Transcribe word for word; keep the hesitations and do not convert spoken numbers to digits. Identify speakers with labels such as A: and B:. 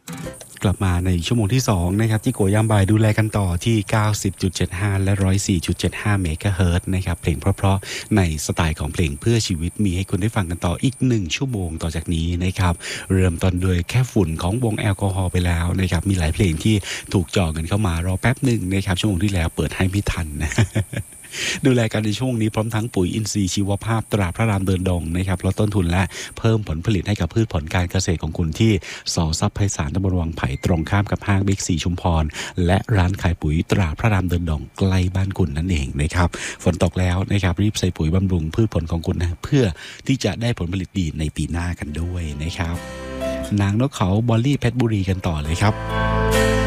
A: กลับมาในชั่วโมงที่สองนะครับที่โกยามบ่ายดูแลกันต่อที่ เก้าสิบจุดเจ็ดห้า และ หนึ่งร้อยสี่จุดเจ็ดห้า เมกะเฮิรตซ์นะครับเพลงเพราะๆในสไตล์ของเพลงเพื่อชีวิตมีให้คุณได้ฟังกันต่ออีกหนึ่งชั่วโมงต่อจากนี้นะครับเริ่มต้นโดยแค่ฝุ่นของวงแอลกอฮอล์ไปแล้วนะครับมีหลายเพลงที่ถูกจ่อกันเข้ามารอแป๊บหนึ่งนะครับชั่วโมงที่แล้วเปิดให้ไม่ทันนะ ดูแลกันในช่วงนี้พร้อมทั้งปุ๋ยอินทรีย์ชีวภาพตราพระรามเดินดงนะครับลดต้นทุนและเพิ่มผลผลิตให้กับพืชผลการเกษตรของคุณที่สอทรัพย์ไพศาลตำบลวังไผ่ตรงข้ามกับห้างบิ๊กซีชุมพรและร้านขายปุ๋ยตราพระรามเดินดงใกล้บ้านคุณนั่นเองนะครับฝนตกแล้วนะครับรีบใส่ปุ๋ยบำรุงพืชผลของคุณนะเพื่อที่จะได้ผลผลิตดีในปีหน้ากันด้วยนะครับนางนกเขาบอลลี่เพชรบุรีกันต่อเลยครับ